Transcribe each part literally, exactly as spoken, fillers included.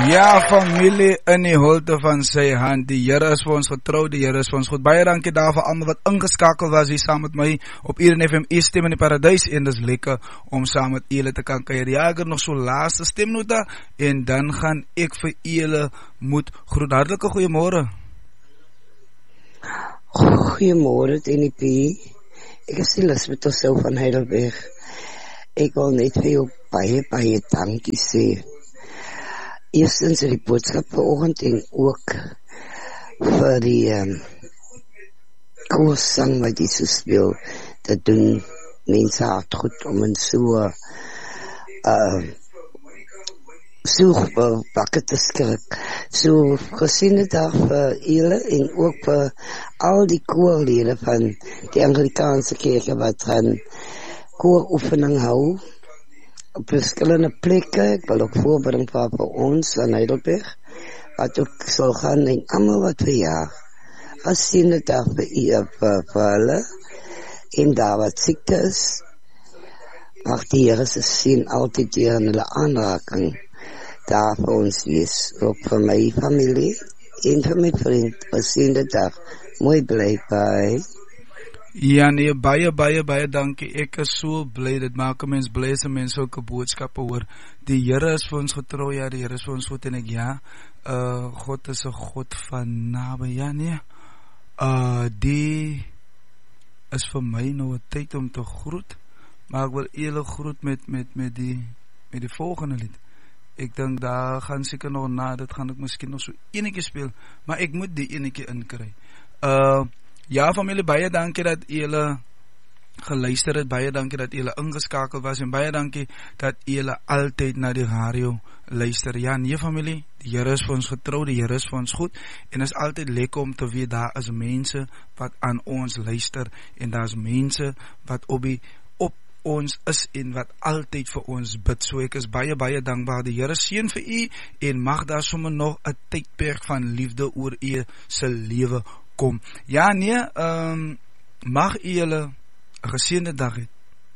Ja, familie in die holte van sy hand. Die Here is vir ons getrou, die Here is vir ons goed. Baie dankie daarvoor aan wat ingeskakel was hier saam met my op Eden F M, u stem in die paradys. En dis lekker om saam met julle te kan kuier. Ja, ek het nog so laaste stemnota en dan gaan ek vir julle moet groet. Hartlike goeiemôre. Goeiemôre T N P. Ek is Elisabeth Ossel van Heidelberg. Ek wil net vir jou baie baie dankie sê. Eerstens die boodskap vanoggend en ook vir die um, koorsang wat jy so speel. Dat doen mense hard goed om in so uh, so bakke te skrik. So gesiene dag vir julle en ook vir al die koorlede van die Anglikaanse kerke wat gaan kooroefening hou op verskillende plekke. Ek wil ook voorbereiding vir vir ons in Heidelberg wat ook sal gaan en almal wat verjaar. As sien dit daar vir vir vir hulle en daar wat siekte is. Mag die Here se sien altyd hier in hulle aanraking daar vir ons wees. Ook vir my familie en vir my vriend. As sien dit daar. Mooi bly by. Ja nee, baie, baie, baie dankie. Ek is so bly, dit maak 'n mens bly as 'n mens sulke boodskappe hoor. Die Here is vir ons getrou, ja, die Here is vir ons goed en ek ja, uh, God is 'n God van naby, ja nee. Uh, die is vir my nou 'n tyd om te groet, maar ek wil julle groet met, met, met die, met die volgende lied. Ek dink daar gaan seker nog na, dit gaan ek miskien nog so enetjie speel, maar ek moet die enetjie inkry. Uh, Ja, familie, baie dankie dat julle geluister het, baie dankie dat julle ingeskakel was en baie dankie dat julle altyd na die radio luister. Ja, nee familie, die Here is vir ons getrou, die Here is vir ons goed en is altyd lekker om te weet daar is mense wat aan ons luister en daar is mense wat op die op ons is en wat altyd vir ons bid. So ek is baie baie dankbaar. Die Here seën vir u en mag daar sommer nog 'n tydperk van liefde oor u se lewe kom. Ja, nee, um, mag u julle 'n geseënde dag hê,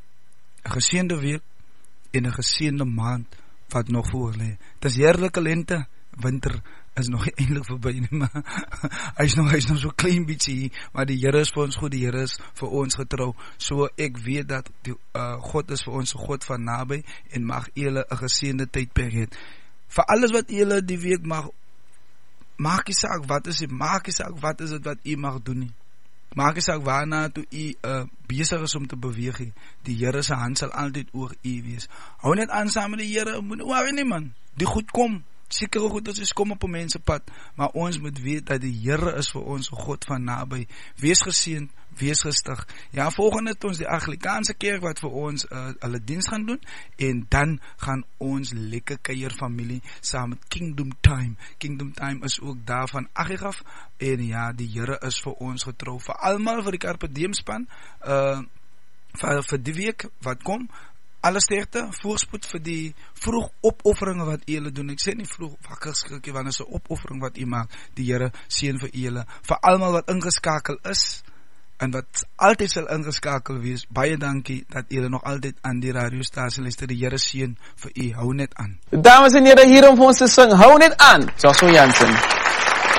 'n geseënde week en 'n geseënde maand wat nog voor lê. Dis heerlike lente, winter is nog nie eintlik verby nie, maar hy's nog hy's nog so klein bietjie hier, maar die Here is vir ons goed, die Here is vir ons getrou. So ek weet dat die uh, God is vir ons 'n God van naby en mag julle 'n geseënde tydperk hê. Vir alles wat julle die week mag Maak nie saak wat is dit, maak nie saak wat is dit wat u mag doen nie. Maak nie saak waarna toe u uh, besig is om te beweeg nie. Die Here se hand sal altyd oor u wees. Hou net aan saam met die Here, moenie worry nie man. Die goed kom. Sekere goed is kom op 'n mens se pad, maar ons moet weet dat die Here is vir ons 'n God van naby. Wees geseënd, wees gestig. Ja, volgende het ons die Anglikaanse kerk wat vir ons uh, hulle diens gaan doen en dan gaan ons lekker kuier familie saam met Kingdom Time. Kingdom Time is ook daar van Agigaf en ja, die Here is vir ons getrou. Vir almal vir die Carpe Diem span, uh, vir, vir die week wat kom. Alle sterkte, voorspoed vir die vroeg opofferinge wat julle doen. Ek sê nie vroeg wakker skrikkie, want is 'n opoffering wat u maak. Die Here seën vir julle, vir almal wat ingeskakel is en wat altyd sal ingeskakel wees. Baie dankie dat julle nog altyd aan die radiostasie luister. Die Here seën vir u. Hou net aan. Dames en here, hier om vir ons te sing. Hou net aan. Joshua Jansen.